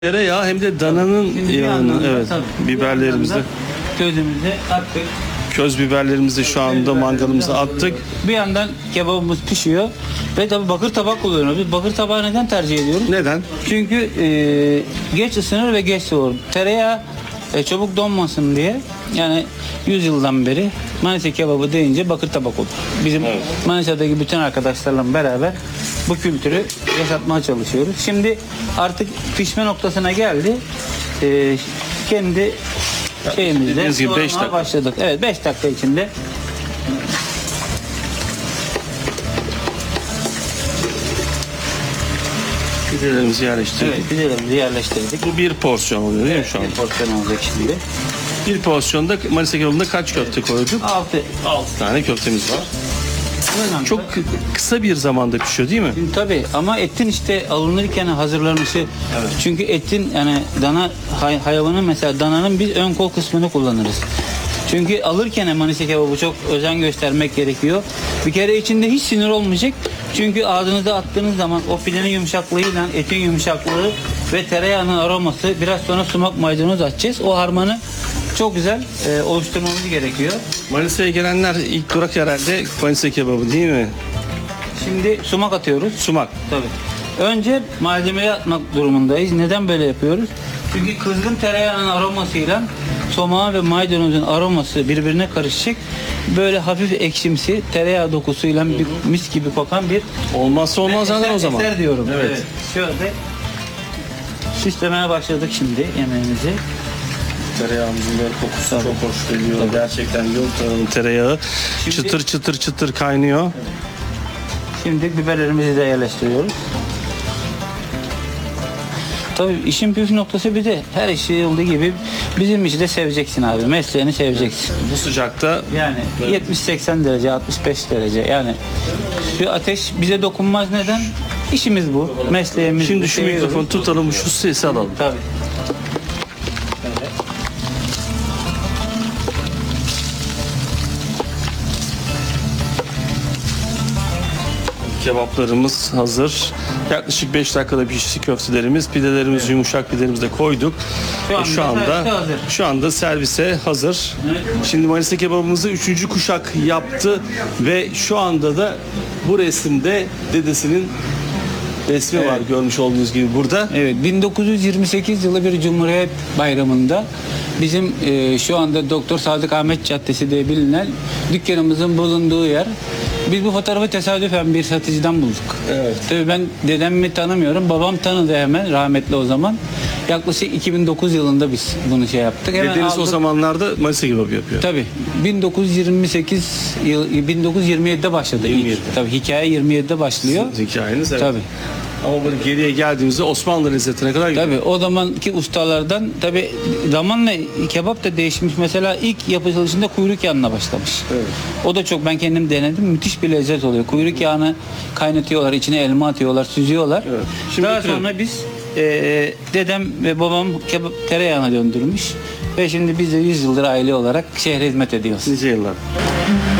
Tereyağı hem de dananın yağını, evet, biberlerimizi, közümüzü attık. köz biberlerimizi şu anda mangalımıza attık. Bir yandan kebabımız pişiyor ve tabii bakır tabak kullanıyoruz. Biz bakır tabağı neden tercih ediyoruz? Neden? Çünkü geç ısınır ve geç soğur. Tereyağı çabuk donmasın diye, yani 100 yıldan beri Manisa kebabı deyince bakır tabak olur. Bizim Manisa'daki bütün arkadaşlarla beraber bu kültürü yaşatmaya çalışıyoruz. Şimdi artık pişme noktasına geldi. Kendi şeyimizde Dediğiniz gibi 5 doğramaya dakika. başladık. Evet, 5 dakika içinde. Pidelerimizi yerleştirdik. Evet, pidelerimizi yerleştirdik. Bu bir porsiyon oluyor değil mi şu an? Bir porsiyon olacak şimdi. Bir porsiyonda Manisa kebabında kaç köfte koyduk? 6. 6 tane köftemiz var. Çok kısa bir zamanda pişiyor değil mi? Tabii, ama etin işte alınırken hazırlanışı. Çünkü etin, yani dana hayvanın, mesela dananın biz ön kol kısmını kullanırız. Çünkü alırken Manisa kebabı çok özen göstermek gerekiyor. Bir kere içinde hiç sinir olmayacak. Çünkü ağzınıza attığınız zaman o pidenin yumuşaklığıyla etin yumuşaklığı ve tereyağının aroması, biraz sonra sumak maydanoz atacağız. O harmanı çok güzel oluşturmamız gerekiyor. Manisa'ya gelenler ilk durak herhalde Manisa kebabı değil mi? Şimdi sumak atıyoruz. Sumak. Tabii. Önce malzemeyi atmak durumundayız. Neden böyle yapıyoruz? Çünkü kızgın tereyağının aromasıyla somağın ve maydanozun aroması birbirine karışacak. Böyle hafif ekşimsi tereyağı dokusuyla bir mis gibi kokan bir Olmazsa olmaz zaten o zaman. eser diyorum. Evet. Şöyle süslemeye başladık şimdi yemeğimizi. Tereyağımızın böyle kokusu çok hoş geliyor. Gerçekten yumurtanın tereyağı Şimdi- çıtır çıtır çıtır kaynıyor. Şimdi biberlerimizi de yerleştiriyoruz. Tabii işin püf noktası bir de her işi olduğu gibi bizim işi de seveceksin abi. Mesleğini seveceksin. Bu sıcakta Yani 70-80 derece, 65 derece. Yani şu ateş bize dokunmaz, neden? İşimiz bu. Mesleğimiz şimdi bu. şu Seviyoruz. mikrofonu tutalım, şu sesi alalım. Tabii. Kebaplarımız hazır. Yaklaşık 5 dakikada pişti köftelerimiz. Pidelerimiz, yumuşak pidelerimizi de koyduk. Şu anda servise hazır. Şu anda servise hazır. Şimdi Manisa kebabımızı 3. kuşak yaptı ve şu anda da bu resimde dedesinin resmi var, görmüş olduğunuz gibi burada. Evet, 1928 yılı bir Cumhuriyet Bayramı'nda bizim şu anda Doktor Sadık Ahmet Caddesi diye bilinen dükkanımızın bulunduğu yer. Biz bu fotoğrafı tesadüfen bir satıcıdan bulduk. Evet. Tabii ben dedemi tanımıyorum. Babam tanıdı hemen, rahmetli o zaman. Yaklaşık 2009 yılında biz bunu şey yaptık. Hemen Dedeniz o aldık. zamanlarda Manisa kebabı yapıyor. Tabii 1928 yıl 1927'de başladı. 27. Tabii hikaye 27'de başlıyor. Hikayeniz, evet. Tabii. Ama böyle geriye geldiğimizde Osmanlı lezzetine kadar gidiyor. Tabii o zamanki ustalardan, tabii zamanla kebap da değişmiş. Mesela ilk yapılışında kuyruk yağına başlamış. Evet. O da çok, ben kendim denedim. Müthiş bir lezzet oluyor. Kuyruk yağını kaynatıyorlar, içine elma atıyorlar, süzüyorlar. Evet. Şimdi Daha bitirelim. sonra biz dedem ve babam kebap tereyağına döndürmüş. Ve şimdi biz de 100 yıldır aile olarak şehre hizmet ediyoruz. Nice yıllar.